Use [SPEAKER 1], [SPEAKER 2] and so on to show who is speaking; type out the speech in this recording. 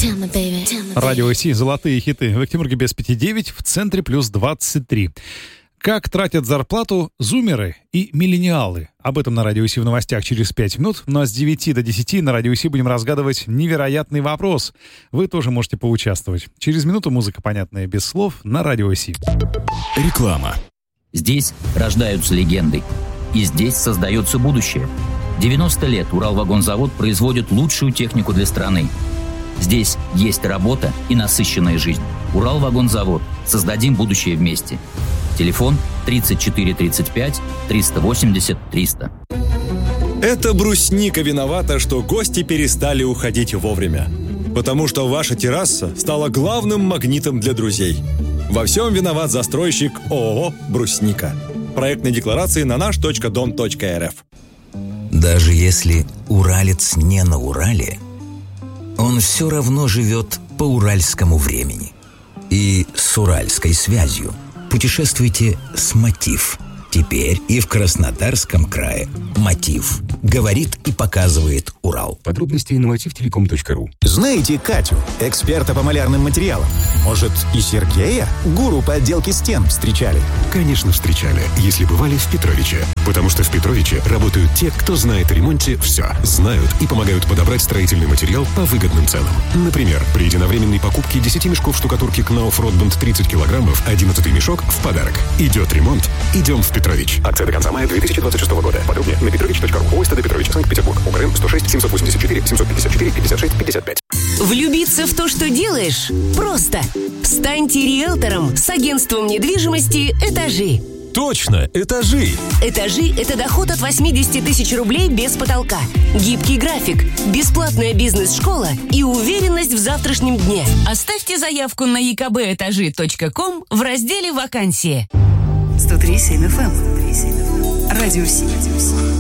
[SPEAKER 1] Радио Си, золотые хиты. В Екатеринбурге без 5,9, в центре плюс 23. Как тратят зарплату зумеры и миллениалы? Об этом на Радио Си в новостях через 5 минут. Ну а с 9 до 10 на Радио Си будем разгадывать невероятный вопрос. Вы тоже можете поучаствовать. Через минуту музыка, понятная без слов, на Радио Си.
[SPEAKER 2] Реклама.
[SPEAKER 3] Здесь рождаются легенды. И здесь создается будущее. 90 лет Уралвагонзавод производит лучшую технику для страны. Здесь есть работа и насыщенная жизнь. Уралвагонзавод. Создадим будущее вместе. Телефон 34 35 380 300.
[SPEAKER 2] Это брусника виновата, что гости перестали уходить вовремя. Потому что ваша терраса стала главным магнитом для друзей. Во всем виноват застройщик ООО «Брусника». Проектные декларации на наш.дом.рф.
[SPEAKER 4] Даже если уралец не на Урале, он все равно живет по уральскому времени. И с уральской связью. Путешествуйте с «Мотив». Теперь и в Краснодарском крае. «Мотив» говорит и показывает Урал.
[SPEAKER 5] Подробности на motivtelecom.ru.
[SPEAKER 6] Знаете Катю, эксперта по малярным материалам? Может, и Сергея, гуру по отделке стен, встречали?
[SPEAKER 5] Конечно, встречали, если бывали в Петровиче. Потому что в Петровиче работают те, кто знает о ремонте все. Знают и помогают подобрать строительный материал по выгодным ценам. Например, при единовременной покупке 10 мешков штукатурки Knauf Rotband 30 килограммов, 11-й мешок в подарок. Идет ремонт, идем в Петрович.
[SPEAKER 7] Акция до конца мая 2026 года. Подробнее на petrovich.ru. ОСТД Петрович, Санкт-Петербург. УКРН 106 784 754 56 55.
[SPEAKER 8] Влюбиться в то, что делаешь? Просто. Станьте риэлтором с агентством недвижимости «Этажи».
[SPEAKER 2] Точно, этажи.
[SPEAKER 8] «Этажи» — это доход от 80 тысяч рублей без потолка, гибкий график, бесплатная бизнес-школа и уверенность в завтрашнем дне. Оставьте заявку на ekbetaji.com в разделе «Вакансии».
[SPEAKER 9] 103.7 FM. Радио Си.